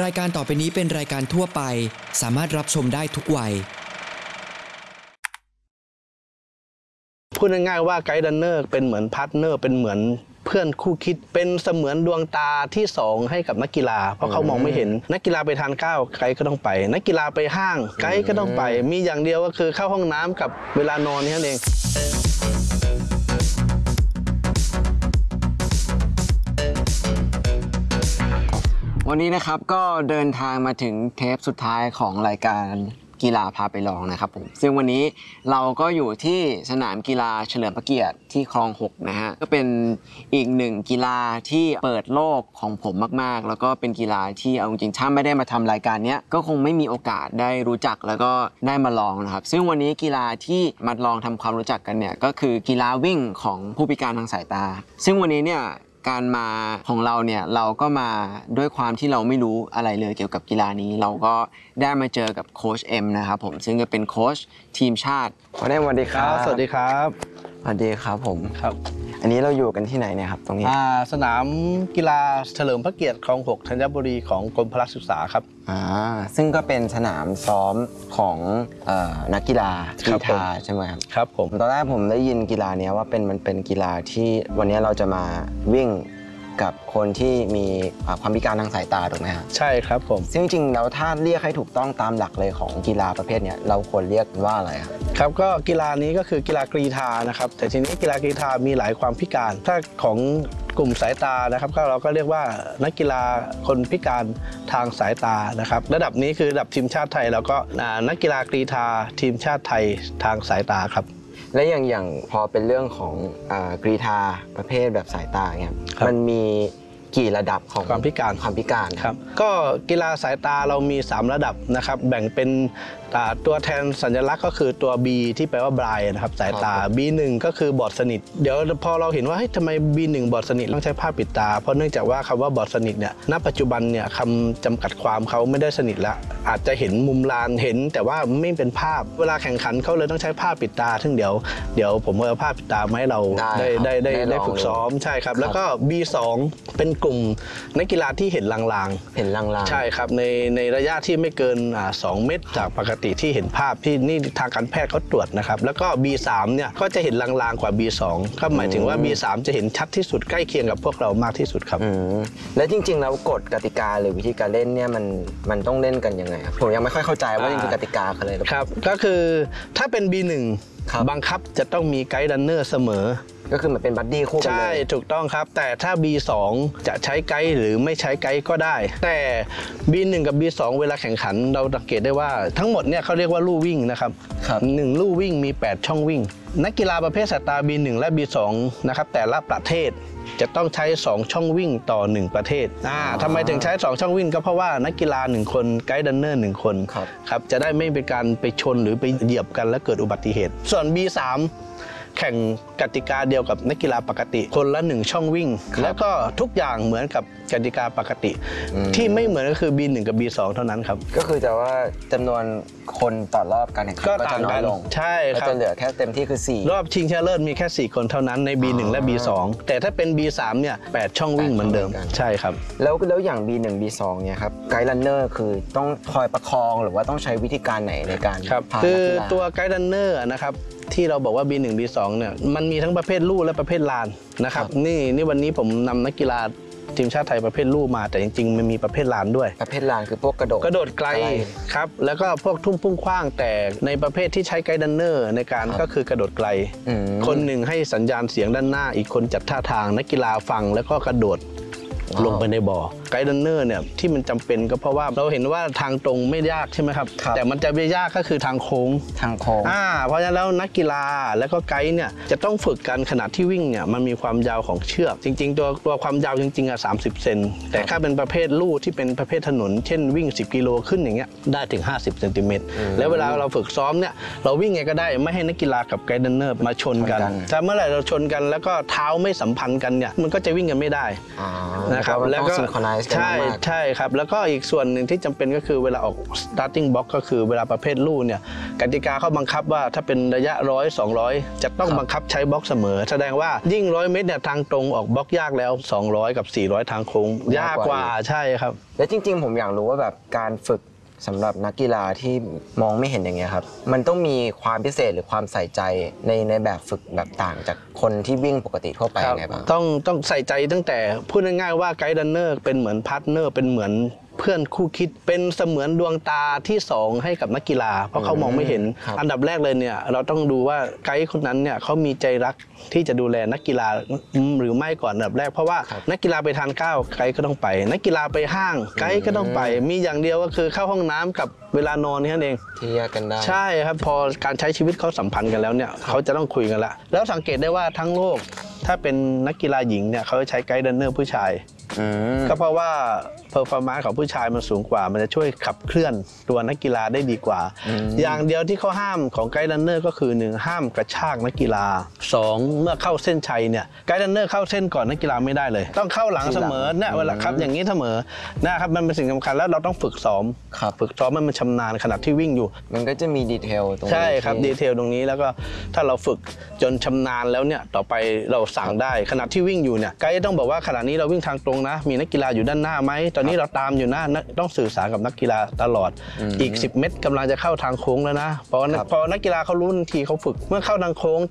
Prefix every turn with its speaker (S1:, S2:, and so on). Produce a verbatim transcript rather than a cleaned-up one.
S1: รายการต่อไปนี้เป็นรายการทั่วไปสามารถรับชมได้ทุกวัย
S2: พูดง่ายๆว่าไกด์รันเนอร์เป็นเหมือนพาร์ทเนอร์เป็นเหมือนเพื่อนคู่คิดเป็นเสมือนดวงตาที่สองให้กับนักกีฬาเพราะเขามองไม่เห็นนักกีฬาไปทานข้าวไกด์ก็ต้องไปนักกีฬาไปห้างไกด์ก็ต้องไปมีอย่างเดียวก็คือเข้าห้องน้ำกับเวลานอนนี่นั่นเอง
S3: วันนี้นะครับก็เดินทางมาถึงเทปสุดท้ายของรายการกีฬาพาไปลองนะครับผมซึ่งวันนี้เราก็อยู่ที่สนามกีฬาเฉลิมพระเกียรติที่คลองหกนะฮะก็เป็นอีกหนึ่งกีฬาที่เปิดโลกของผมมากๆแล้วก็เป็นกีฬาที่เอาจริงๆถ้าไม่ได้มาทำรายการนี้ก็คงไม่มีโอกาสได้รู้จักแล้วก็ได้มาลองนะครับซึ่งวันนี้กีฬาที่มาลองทำความรู้จักกันเนี่ยก็คือกีฬาวิ่งของผู้พิการทางสายตาซึ่งวันนี้เนี่ยการมาของเราเนี่ยเราก็มาด้วยความที่เราไม่รู้อะไรเลยเกี่ยวกับกีฬานี้เราก็ได้มาเจอกับโค้ชเอ็มนะครับผมซึ่งก็เป็นโค้ชทีมชาติสวัสดีครับ
S2: สวัสดีครับ
S3: สวัสดีครับผม
S2: ครับ
S3: อันนี้เราอยู่กันที่ไหนเนี่ยครับตรงนี้
S2: สนามกีฬาเฉลิมพระเกียรติคลองหกธัญบุรีของกรมพละศึกษาครับ
S3: อ่าซึ่งก็เป็นสนามซ้อมของเอ่อนักกีฬากรีฑาใช่ไหมครับ
S2: ครับผม
S3: ตอนแรกผมได้ยินกีฬานี้ว่าเป็นมันเป็นกีฬาที่วันนี้เราจะมาวิ่งกับคนที่มีความพิการทางสายตาถูกไหมครับ
S2: ใช่ครับผม
S3: ซึ่งจริงๆแล้วถ้าเรียกให้ถูกต้องตามหลักเลยของกีฬาประเภทนี้เราควรเรียกว่าอะไรครับ
S2: ครับก็กีฬานี้ก็คือกีฬากรีฑานะครับแต่ทีนี้กีฬากรีฑามีหลายความพิการถ้าของกลุ่มสายตานะครับก็เราก็เรียกว่านักกีฬาคนพิการทางสายตานะครับระดับนี้คือระดับทีมชาติไทยแล้วก็นักกีฬากรีฑาทีมชาติไทยทางสายตาครับ
S3: และอย่างอย่างพอเป็นเรื่องของกรีฑาประเภทแบบสายตาเนี่ยมันมีกี่ระดับของ
S2: ความพิการ
S3: ความพิการ
S2: ครับก็กีฬาสายตาเรามีสามระดับนะครับแบ่งเป็นตัวแทนสัญลักษณ์ก็คือตัว B ที่แปลว่าบรายนะครับสายตา บี หนึ่ง ก็คือบอดสนิทเดี๋ยวพอเราเห็นว่าเฮ้ยทำไม บี หนึ่ง บอดสนิทต้องใช้ผ้าปิดตาเพราะเนื่องจากว่าคำว่าบอดสนิทเนี่ยณปัจจุบันเนี่ยคำจำกัดความเขาไม่ได้สนิทแล้วอาจจะเห็นมุมลานเห็นแต่ว่าไม่เป็นภาพเวลาแข่งขันเขาเลยต้องใช้ผ้าปิดตาซึ่งเดี๋ยวเดี๋ยวผมเอาผ้าปิดตามาให้เราได้ได้ได้ได้ฝึกซ้อมใช่ครับแล้วก็ บี สอง เป็นกลุ่มนักกีฬาที่เห็นลาง
S3: ๆเห็นลาง
S2: ๆใช่ครับในในระยะที่ไม่เกินสองเมตรจากปกติที่เห็นภาพที่นี่ทางการแพทย์เขาตรวจนะครับแล้วก็ บี สาม เนี่ยก็จะเห็นลางๆกว่า บี สอง ก็หมายถึงว่า บี สาม จะเห็นชัดที่สุดใกล้เคียงกับพวกเรามากที่สุดครับ
S3: และจริงๆแล้วกฎกติกาหรือวิธีการเล่นเนี่ยมันมันต้องเล่นกันยังไงครับผมยังไม่ค่อยเข้าใจว่าจริงๆกติกาคืออะไร
S2: ครับก็คือถ้าเป็น บี หนึ่ง บังคับจะต้องมีไกด์รันเนอร์เสมอ
S3: ก็คือเหมือนเป็นบัดดี้คู่กันเลย
S2: ใช่ถูกต้องครับแต่ถ้า บี สอง จะใช้ไกด์หรือไม่ใช้ไกด์ก็ได้แต่ บี หนึ่ง กับ บี สอง เวลาแข่งขันเราสังเกตได้ว่าทั้งหมดเนี่ยเขาเรียกว่าลู่วิ่งนะครับหนึ่งลู่วิ่งมีแปดช่องวิ่งนักกีฬาประเภทสายตา บี หนึ่ง และ บี สอง นะครับแต่ละประเทศจะต้องใช้สองช่องวิ่งต่อหนึ่งประเทศอ่าทำไมถึงใช้สองช่องวิ่งก็เพราะว่านักกีฬาหนึ่งคนไกด์รันเนอร์หนึ่งคนครับจะได้ไม่เป็นการไปชนหรือไปเหยียบกันและเกิดอุบัติเหตุส่วน บี สามแข่งกติกาเดียวกับนักกีฬาปกติคนละหนึ่งช่องวิ่งแล้วก็ทุกอย่างเหมือนกับกติกาปกติที่ไม่เหมือนก็คือ บี หนึ่ง กับ บี สอง เท่านั้นครับ
S3: ก็คือจะว่าจำนวนคนต่อรอบการแข่งขันก็จะน้อยลง
S2: ใช่ครับ
S3: จะเหลือแค่เต็มที่คือสี่
S2: รอบชิงชนะเลิศมีแค่สี่คนเท่านั้นใน บี หนึ่ง และ บี สอง แต่ถ้าเป็น บี สาม เนี่ยแปดช่องวิ่งเหมือนเดิมใช่ครับ
S3: แล้วแล้วอย่าง บี หนึ่ง บี สอง เนี่ยครับไกด์รันเนอร์คือต้องคอยประคองหรือว่าต้องใช้วิธีการไหนในการ
S2: พานักกีฬาคือตัวไกด์รันเนอร์นะครับที่เราบอกว่า บี หนึ่ง บี สอง เนี่ยมันมีทั้งประเภทลู่และประเภทลานนะครับนี่นี่วันนี้ผมนำนักกีฬาทีมชาติไทยประเภทลู่มาแต่จริงๆมันมีประเภทลานด้วย
S3: ประเภทลานคือพวกกระโดด
S2: กระโดดไกลครับแล้วก็พวกทุ่มพุ่งขว้างแต่ในประเภทที่ใช้ไกด์รันเนอร์ในการก็คือกระโดดไกลคนหนึ่งให้สัญญาณเสียงด้านหน้าอีกคนจัดท่าทางนักกีฬาฟังแล้วก็กระโดดลงไปในบ่อไกด์รันเนอร์เนี่ยที่มันจำเป็นก็เพราะว่าเราเห็นว่าทางตรงไม่ยากใช่ไหมครับแต่มันจะไม่ยากก็คือทางโค้ง
S3: ทางโค้ง
S2: อ่าเพราะฉะนั้นแล้วนักกีฬาแล้วก็ไกด์เนี่ยจะต้องฝึกกันขณะที่วิ่งเนี่ยมันมีความยาวของเชือกจริงๆตัวตัวความยาวจริงๆอ่ะสามสิบเซนแต่ถ้าเป็นประเภทลู่ที่เป็นประเภทถนนเช่นวิ่งสิบกิโลขึ้นอย่างเงี้ยได้ถึงห้าสิบเซนติเมตรแล้วเวลาเราฝึกซ้อมเนี่ยเราวิ่งไงก็ได้ไม่ให้นักกีฬากับไกด์รันเนอร์มาชนกันถ้าเมื่อไหร่เราชนกันแล้วก็เท้าไม่สัมพันธ์กันเนี่ยมันก็จะวิ่งกันไม่ได้นะนะครับ
S3: แล้
S2: แล้ว ว
S3: ก็
S2: ก็
S3: synchronize กัน
S2: ใช่
S3: มากๆ
S2: ใช่ครับแล้วก็อีกส่วนหนึ่งที่จำเป็นก็คือเวลาออก starting box ก็คือเวลาประเภทลู่เนี่ยกติกาเขาบังคับว่าถ้าเป็นระยะร้อยสองร้อยจะต้องบังคับใช้บล็อกเสมอ แสดงว่ายิ่งร้อยเมตรเนี่ยทางตรงออกบล็อกยากแล้วสองร้อยกับสี่ร้อยทางโค้งยากกว่าใช่ครับ
S3: แล้วจริงๆ ผมอยากรู้ว่าแบบการฝึกสำหรับนักกีฬาที่มองไม่เห็นอย่างเงี้ยครับมันต้องมีความพิเศษหรือความใส่ใจในในแบบฝึกแบบต่างจากคนที่วิ่งปกติทั่วไปยังไงบ้าง
S2: ต้องต้องใส่ใจตั้งแต่พูดง่ายๆว่าไกด์รันเนอร์เป็นเหมือนพาร์ทเนอร์เป็นเหมือนเพื่อนคู่คิดเป็นเสมือนดวงตาที่สองให้กับนักกีฬาเพราะเขามองไม่เห็น
S3: ครับ
S2: อันดับแรกเลยเนี่ยเราต้องดูว่าไกด์คนนั้นเนี่ยเขามีใจรักที่จะดูแลนักกีฬาหรือไม่ก่อนอันดับแรกเพราะว่านักกีฬาไปทานข้าวไกด์ก็ต้องไปนักกีฬาไปห้างไกด์ก็ต้องไปมีอย่างเดียวก็คือเข้าห้องน้ำกับเวลานอนนี่นั่นเอง
S3: ที่แยกกันได้
S2: ใช่ครับพอการใช้ชีวิตเขาสัมพันธ์กันแล้วเนี่ยเขาจะต้องคุยกันละแล้วสังเกตได้ว่าทั้งโลกถ้าเป็นนักกีฬาหญิงเนี่ยเขาจะใช้ไกด์รันเนอร์ผู้ชาย
S3: อืม
S2: ก็เพราะว่าเพอร์ฟอร์มานซ์ของผู้ชายมันสูงกว่า มันจะช่วยขับเคลื่อนตัวนักกีฬาได้ดีกว่า อย่างเดียวที่เขาห้ามของไกด์รันเนอร์ก็คือหนึ่งห้ามกระชากนักกีฬาสองเมื่อเข้าเส้นชัยเนี่ยไกด์รันเนอร์เข้าเส้นก่อนนักกีฬาไม่ได้เลย ต้องเข้าหลังเสมอเนี่ยเวลาครับอย่างนี้เสมอนะครับมันเป็นสิ่งสำคัญแล้วเราต้องฝึกซ้อม
S3: ครับ
S2: ฝึกซ้อมให้มันชำนาญขณะที่วิ่งอยู่
S3: มันก็จะมีดีเทลตรงนี้
S2: ใช่ครับ
S3: ที่
S2: ดีเทลตรงนี้แล้วก็ถ้าเราฝึกจนชำนาญแล้วเนี่ยต่อไปเราสั่งได้ขณะที่วิ่งอยู่เนี่ยไกด์ต้องบอกว่าขณะนี้เราวิ่งทางตรงนะมีนักกีฬาอยู่ด้านหน้าไหมตอนนี้เราตามอยู่นะนักต้องสื่อสารกับนักกีฬาตลอดอีกสิบเมตรกำลังจะเข้าทางโค้งแล้วนะพอพอนักกีฬาเขารู้ทันทีเขาฝึกเมื่อเข้าทางโค้ง